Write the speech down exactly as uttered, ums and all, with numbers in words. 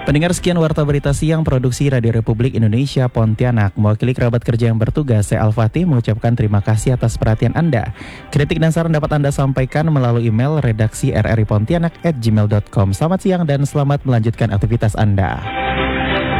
Pendengar, sekian Warta Berita Siang Produksi Radio Republik Indonesia Pontianak. Mewakili kerabat kerja yang bertugas, saya Al-Fatih mengucapkan terima kasih atas perhatian Anda. Kritik dan saran dapat Anda sampaikan melalui email redaksi r r i pontianak at gmail dot com. Selamat siang dan selamat melanjutkan aktivitas Anda.